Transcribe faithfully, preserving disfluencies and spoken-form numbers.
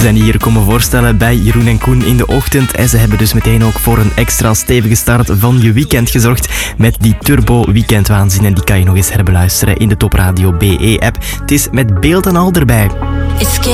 zijn hier komen voorstellen bij Jeroen en Koen in de ochtend. En ze hebben dus meteen ook voor een extra stevige start van je weekend gezorgd met die Turbo Weekendwaanzin. En die kan je nog eens herbeluisteren in de Top Radio B E-app. Het is met beeld en al erbij.